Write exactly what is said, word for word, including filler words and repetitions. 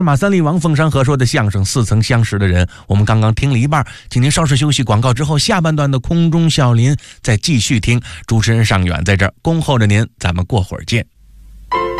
马三立、王凤山和说的相声《似曾相识的人》，我们刚刚听了一半，请您稍事休息，广告之后下半段的空中笑林再继续听。主持人尚远在这儿恭候着您，咱们过会儿见。